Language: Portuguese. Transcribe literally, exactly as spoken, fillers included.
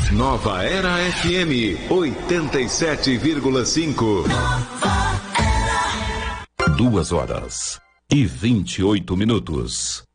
Nova Era F M oitenta e sete vírgula cinco. Duas horas e vinte e oito minutos.